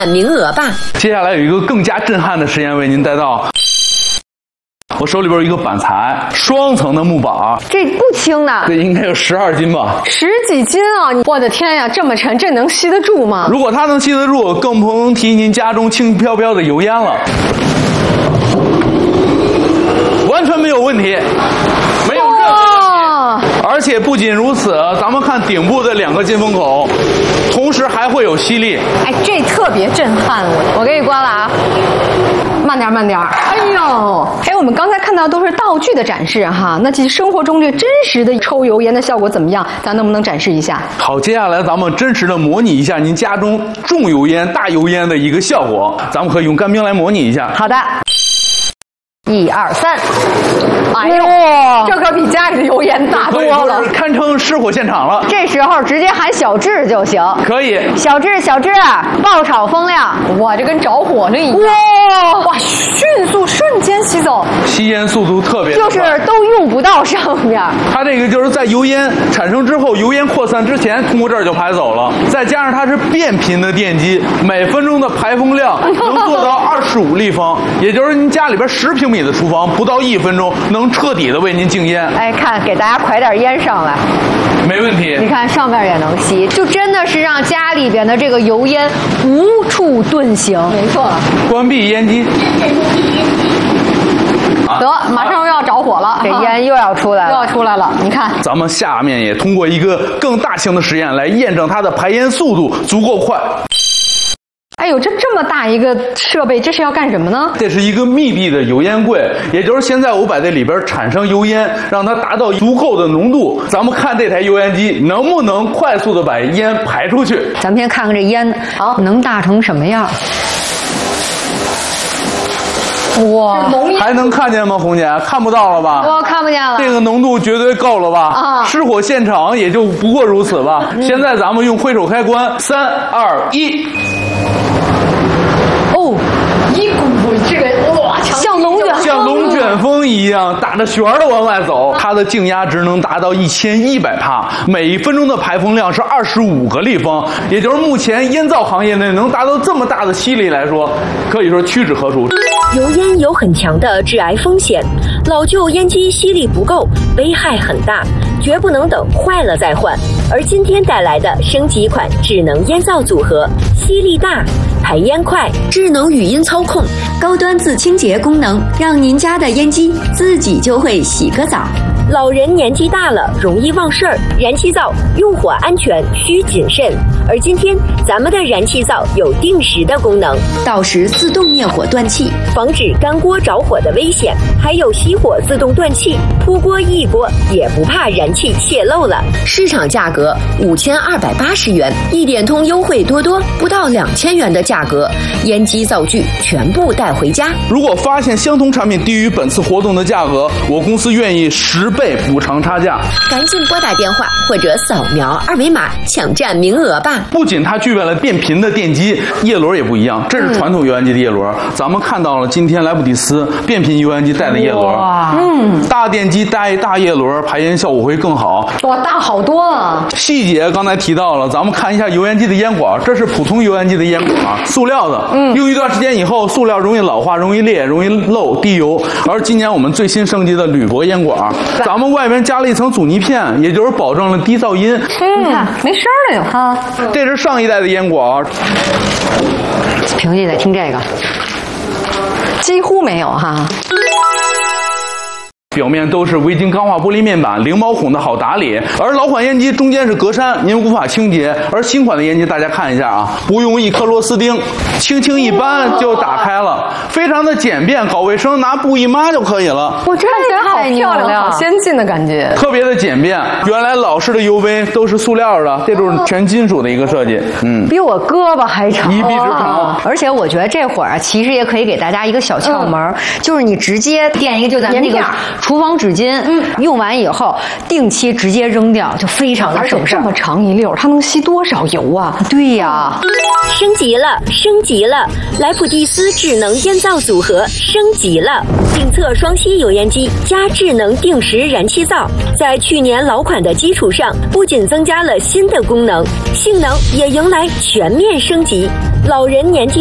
名额吧。 接下来有一个更加震撼的实验为您带到。我手里边有一个板材，双层的木板， 这不轻呢， 这应该有12斤吧 ，10几斤啊！我的天呀，这么沉，这能吸得住吗？ 如果它能吸得住，更不能提您家中轻飘飘的油烟了，完全没有问题，没有任何问题。而且不仅如此，咱们看顶部的2个进风口，同时还会有吸力。 哎，这特别震撼我给你关了啊！慢点，慢点！哎呦，哎，我们刚才看到都是道具的展示哈，那其实生活中这真实的抽油烟的效果怎么样？咱能不能展示一下？ 好，接下来咱们真实的模拟一下您家中重油烟、大油烟的一个效果，咱们可以用干冰来模拟一下。 好的，1、2、3。哎呦，这可比家里的油烟大多了， 堪称失火现场了。 这时候直接喊小智就行。 可以， 小智，爆炒风量，哇，这跟着火了一样。哇，迅速瞬间吸走， 吸烟速度特别快， 就是都用不到上面。 它这个就是在油烟产生之后，油烟扩散之前，通过这儿就排走了。再加上它是变频的电机，每分钟的排风量能做到25立方，也就是您家里边10平米的厨房，不到1分钟能彻底的为您净烟。 哎，看，给大家㧟点烟上来， 没问题。 你看上面也能吸，就真的是让家里边的这个油烟无处遁形。没错。 关闭烟机。 得，马上又要着火了，这烟又要出来了，又要出来了。你看， 咱们下面也通过一个更大型的实验来验证它的排烟速度足够快。 哎呦，这么大一个设备，这是要干什么呢？ 这是一个密闭的油烟柜，也就是现在我把这里边产生油烟，让它达到足够的浓度。咱们看这台油烟机能不能快速的把烟排出去。 咱们先看看这烟，好，能大成什么样？哇， 还能看见吗，红姐？看不到了吧？ 我看不见了。 这个浓度绝对够了吧？啊！失火现场也就不过如此吧。现在咱们用挥手开关，3、2、1。 哦，一股这个哇，像龙卷风一样打着旋儿的往外走。它的净压值能达到1100帕，每分钟的排风量是25个立方，也就是目前烟造行业内能达到这么大的吸力来说，可以说屈指可数。 油烟有很强的致癌风险，老旧烟机吸力不够，危害很大，绝不能等坏了再换。而今天带来的升级款智能烟灶组合，吸力大，排烟快，智能语音操控，高端自清洁功能，让您家的烟机自己就会洗个澡。老人年纪大了，容易忘事儿，燃气灶用火安全需谨慎。而今天咱们的燃气灶有定时的功能，到时自动灭火断气，防止干锅着火的危险，还有熄火自动断气，扑锅一锅也不怕燃气泄漏了。市场价格5280元，一点通优惠多多，不到2000元的价格，烟机灶具全部带回家。 如果发现相同产品低于本次活动的价格，我公司愿意10倍补偿差价。 赶紧拨打电话或者扫描2维码抢占名额吧。 不仅它具备了变频的电机，叶轮也不一样，这是传统油烟机的叶轮，咱们看到了今天莱布蒂斯变频油烟机带的叶轮，大电机带大叶轮，排烟效果会更好。 哇，大好多啊！ 细节刚才提到了，咱们看一下油烟机的烟管，这是普通油烟机的烟管，塑料的，用一段时间以后，塑料容易老化，容易裂，容易漏，低油。而今年我们最新升级的铝箔烟管，咱们外面加了一层阻尼片，也就是保证了低噪音。 你看没声了有哈。 这是上一代的烟管， 平时得听这个，几乎没有哈。 表面都是微晶钢化玻璃面板，零毛孔的好打理。而老款烟机中间是格栅，您无法清洁。而新款的烟机大家看一下啊，不用一颗螺丝钉，轻轻一扳就打开了，非常的简便，搞卫生拿布一抹就可以了。 我这看起来好漂亮，好先进的感觉， 特别的简便。原来老式的 UV 都是塑料的，这种全金属的一个设计， 比我胳膊还长， 一臂之长。 而且我觉得这会儿啊，其实也可以给大家一个小窍门，就是你直接垫一个，就咱们这个厨房纸巾，用完以后定期直接扔掉，就非常的省事。这么长一溜，它能吸多少油啊？对呀， 升级了，升升级了，莱普蒂斯智能烟灶组合升级了，定侧双吸油烟机加智能定时燃气灶，在去年老款的基础上，不仅增加了新的功能，性能也迎来全面升级。老人年纪